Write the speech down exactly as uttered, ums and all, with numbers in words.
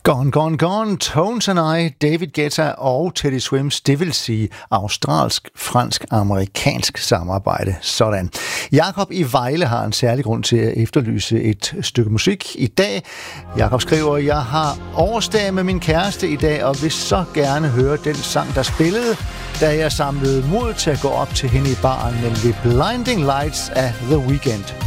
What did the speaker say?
Gone, Gone, Gone, Tones and I, David Guetta og Teddy Swims, det vil sige australsk, fransk, amerikansk samarbejde. Sådan. Jakob i Vejle har en særlig grund til at efterlyse et stykke musik i dag. Jakob skriver, jeg har årsdag med min kæreste i dag, og vil så gerne høre den sang, der spillede, da jeg samlede mod til at gå op til hende i baren, nemlig Blinding Lights af The Weeknd.